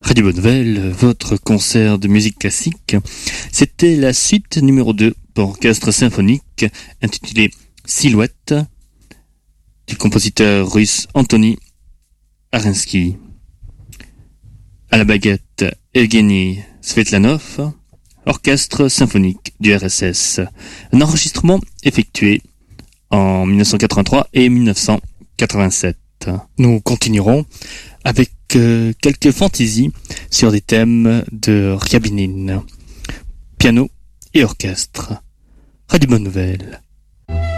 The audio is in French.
Radio Bonne Nouvelle, votre concert de musique classique. C'était la suite numéro 2 pour orchestre symphonique intitulée Silhouette du compositeur russe Anthony Arensky. À la baguette, Evgeny Svetlanov, orchestre symphonique du RSS. Un enregistrement effectué en 1983 et 1987. Nous continuerons avec quelques fantaisies sur des thèmes de Ryabinin, piano et orchestre. Radio Bonne Nouvelle.